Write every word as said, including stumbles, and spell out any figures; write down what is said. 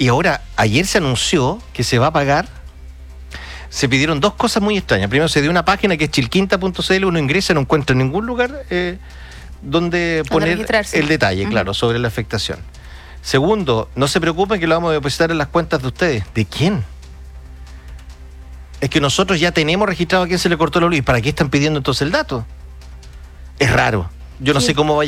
Y ahora, ayer se anunció que se va a pagar. Se pidieron dos cosas muy extrañas. Primero, se dio una página que es chilquinta punto c l, uno ingresa y no encuentra en ningún lugar eh, donde poner el detalle, uh-huh. claro, sobre la afectación. Segundo, no se preocupen que lo vamos a depositar en las cuentas de ustedes. ¿De quién? Es que nosotros ya tenemos registrado a quién se le cortó la luz. ¿Y para qué están pidiendo entonces el dato? Es raro. Yo no sí. sé cómo va a